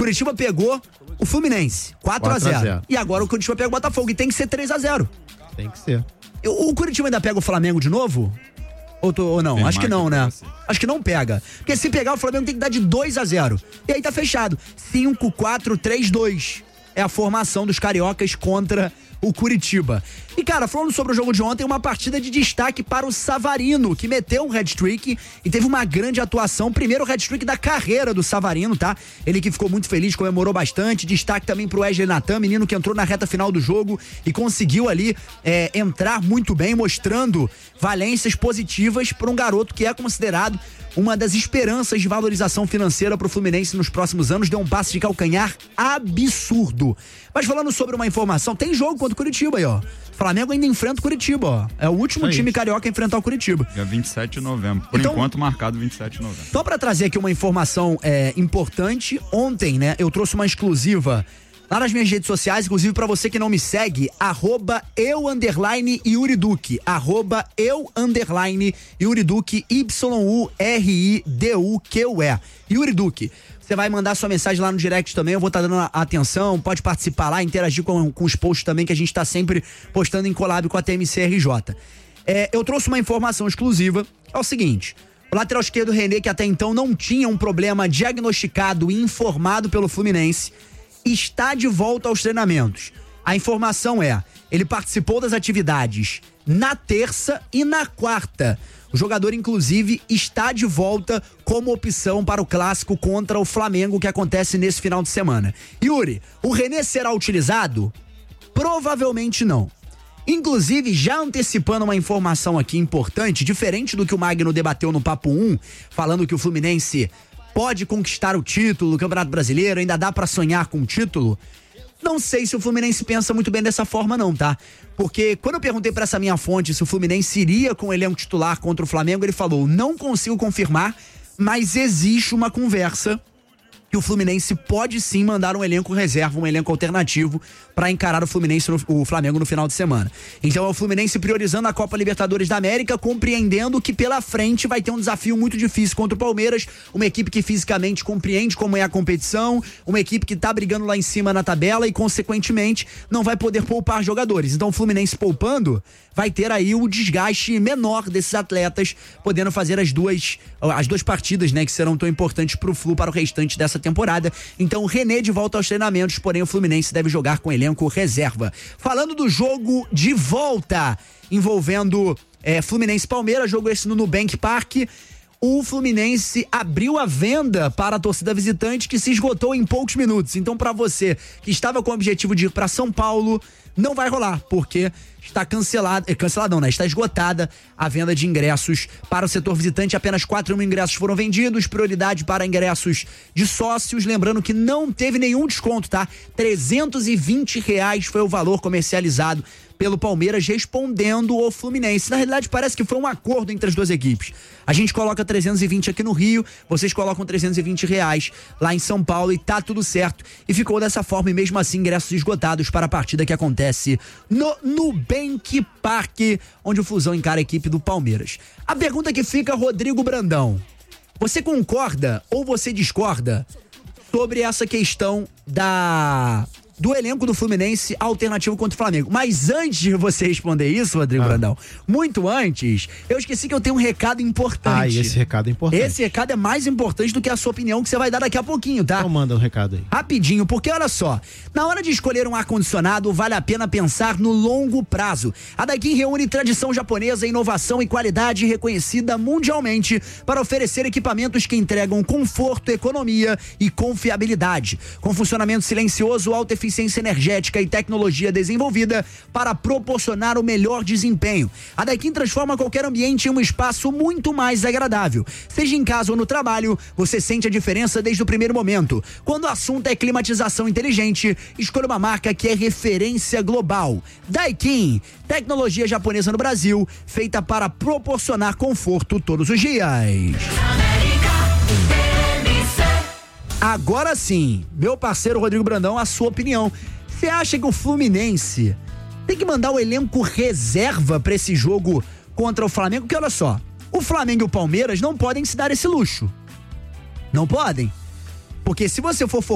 Curitiba pegou o Fluminense, 4-0. E agora o Curitiba pega o Botafogo, e tem que ser 3-0. Tem que ser. O Curitiba ainda pega o Flamengo de novo? Ou não? Acho que não, né? Acho que não pega. Porque se pegar o Flamengo tem que dar de 2-0. E aí tá fechado. 5-4-3-2 é a formação dos cariocas contra o Curitiba. E, cara, falando sobre o jogo de ontem, uma partida de destaque para o Savarino, que meteu um hat-trick e teve uma grande atuação. Primeiro hat-trick da carreira do Savarino, tá? Ele que ficou muito feliz, comemorou bastante. Destaque também pro Wesley Natan, menino que entrou na reta final do jogo e conseguiu ali entrar muito bem, mostrando valências positivas para um garoto que é considerado uma das esperanças de valorização financeira pro Fluminense nos próximos anos. Deu um passe de calcanhar absurdo. Mas falando sobre uma informação, tem jogo contra o Curitiba aí, ó. Flamengo ainda enfrenta o Curitiba, ó. É o último time carioca a enfrentar o Curitiba. Dia 27 de novembro. Por enquanto, marcado 27 de novembro. Só pra trazer aqui uma informação importante, ontem, né, eu trouxe uma exclusiva lá nas minhas redes sociais, inclusive pra você que não me segue, @eu_Yuriduque, @eu_Yuriduque, YURIDUQUE, Yuriduque. Você vai mandar sua mensagem lá no direct também, eu vou estar dando atenção, pode participar lá, interagir com os posts também, que a gente tá sempre postando em collab com a TMCRJ. Eu trouxe uma informação exclusiva, é o seguinte: o lateral esquerdo René, que até então não tinha um problema diagnosticado e informado pelo Fluminense, está de volta aos treinamentos. A informação ele participou das atividades na terça e na quarta. O jogador, inclusive, está de volta como opção para o clássico contra o Flamengo, que acontece nesse final de semana. Yuri, o René será utilizado? Provavelmente não. Inclusive, já antecipando uma informação aqui importante, diferente do que o Magno debateu no Papo 1, falando que o Fluminense pode conquistar o título do Campeonato Brasileiro, ainda dá pra sonhar com o título. Não sei se o Fluminense pensa muito bem dessa forma não, tá? Porque quando eu perguntei pra essa minha fonte se o Fluminense iria com o elenco titular contra o Flamengo, ele falou: não consigo confirmar, mas existe uma conversa que o Fluminense pode sim mandar um elenco reserva, um elenco alternativo para encarar o Flamengo no final de semana. Então é o Fluminense priorizando a Copa Libertadores da América, compreendendo que pela frente vai ter um desafio muito difícil contra o Palmeiras, uma equipe que fisicamente compreende como é a competição, uma equipe que tá brigando lá em cima na tabela e consequentemente não vai poder poupar jogadores. Então o Fluminense poupando vai ter aí o desgaste menor desses atletas, podendo fazer as duas partidas, né, que serão tão importantes pro Flu para o restante dessa temporada. Então o René de volta aos treinamentos, porém o Fluminense deve jogar com elenco reserva. Falando do jogo de volta envolvendo Fluminense e Palmeiras, jogo esse no Nubank Park, o Fluminense abriu a venda para a torcida visitante, que se esgotou em poucos minutos. Então, para você que estava com o objetivo de ir para São Paulo, não vai rolar, porque está está esgotada a venda de ingressos para o setor visitante. Apenas 4 mil ingressos foram vendidos, prioridade para ingressos de sócios, lembrando que não teve nenhum desconto, tá? R$320 foi o valor comercializado pelo Palmeiras, respondendo o Fluminense. Na realidade, parece que foi um acordo entre as duas equipes. A gente coloca 320 aqui no Rio, vocês colocam R$320 lá em São Paulo e tá tudo certo. E ficou dessa forma, e mesmo assim, ingressos esgotados para a partida que acontece no Nubank Park, onde o Flusão encara a equipe do Palmeiras. A pergunta que fica, Rodrigo Brandão: você concorda ou você discorda sobre essa questão do elenco do Fluminense alternativo contra o Flamengo? Mas antes de você responder isso, Rodrigo Brandão, muito antes, eu esqueci que eu tenho um recado importante. Esse recado é importante. Esse recado é mais importante do que a sua opinião, que você vai dar daqui a pouquinho, tá? Então manda um recado aí. Rapidinho, porque olha só, na hora de escolher um ar-condicionado, vale a pena pensar no longo prazo. A Daikin reúne tradição japonesa, inovação e qualidade reconhecida mundialmente para oferecer equipamentos que entregam conforto, economia e confiabilidade. Com funcionamento silencioso, alta eficiência energética e tecnologia desenvolvida para proporcionar o melhor desempenho. A Daikin transforma qualquer ambiente em um espaço muito mais agradável. Seja em casa ou no trabalho, você sente a diferença desde o primeiro momento. Quando o assunto é climatização inteligente, escolha uma marca que é referência global. Daikin, tecnologia japonesa no Brasil, feita para proporcionar conforto todos os dias. Agora sim, meu parceiro Rodrigo Brandão, a sua opinião. Você acha que o Fluminense tem que mandar o elenco reserva pra esse jogo contra o Flamengo? Porque olha só, o Flamengo e o Palmeiras não podem se dar esse luxo. Não podem. Porque se você for